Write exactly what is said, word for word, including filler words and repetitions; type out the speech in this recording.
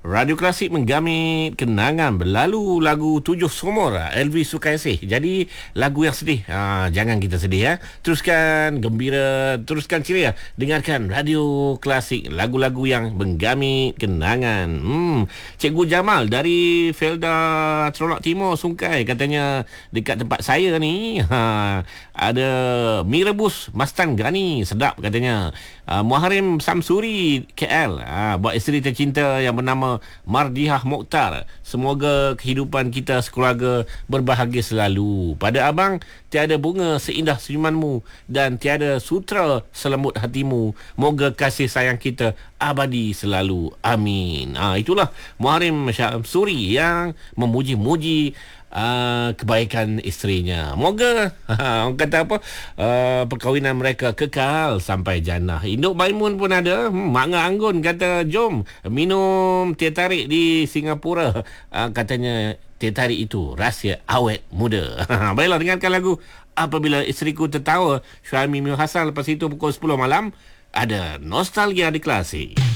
Radio Klasik menggamit kenangan berlalu lagu Tujuh Sumur Elvis Sukaisih. Jadi lagu yang sedih, ha, jangan kita sedih ya. Teruskan gembira, teruskan ceria. Dengarkan Radio Klasik, lagu-lagu yang menggamit kenangan. Hmm, Cikgu Jamal dari Felda Teronok Timur Sungkai katanya dekat tempat saya ni ha, ada mie rebus Mastan Gani sedap katanya. Uh, Muharim Samsuri K L ha, buat isteri tercinta yang bernama Mardihah Mokhtar. Semoga kehidupan kita sekeluarga berbahagia selalu. Pada abang, tiada bunga seindah senyumanmu dan tiada sutra selembut hatimu. Moga kasih sayang kita abadi selalu. Amin. Ha, itulah Muharim Syamsuri yang memuji-muji Uh, kebaikan isterinya. Moga uh, orang kata apa, uh, perkahwinan mereka kekal sampai jannah. Induk Maimun pun ada. hmm, Mak Ngah Anggun kata jom minum teh tarik di Singapura. uh, Katanya teh tarik itu rahsia awet muda. Baiklah, dengarkan lagu Apabila Isteriku Tertawa, Syuaimi Mil Hasan. Lepas itu pukul sepuluh malam ada Nostalgia di Klasik.